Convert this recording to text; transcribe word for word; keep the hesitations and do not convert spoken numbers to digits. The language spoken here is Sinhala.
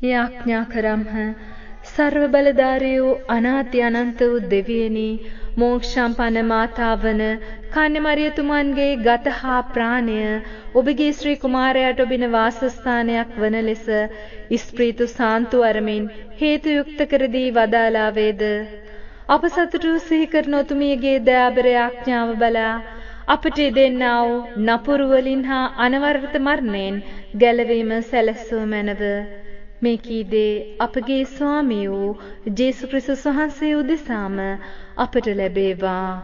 යාඥා කරම්හ. සර්ව බලධාරී වූ අනාදි අනන්ත වූ දෙවියනි, මෝක්ෂම්පන්න මාතාවන කන්‍යමරියතුමන්ගේ ගත හා ප්‍රාණය ඔබගේ ශ්‍රී කුමාරයාට ඔබින වාසස්ථානයක් වන ලෙස ඉස්ප්‍රීතු සාන්තු අරමින් හේතු යුක්ත කර දී වදාලා වේද. අප සතුටු සිහි කරන ඔතුමියගේ දයාබර යාඥාව බලා අපට දෙන්නා වූ නපුරු වලින් හා අනවරත මරණයෙන් ගැලවීම සැලසූ මැනව. මේ කීදේ අපගේ ස්වාමී වූ ජේසුස් ක්‍රිස්තුස් වහන්සේ උදෙසාම අපට ලැබේවා.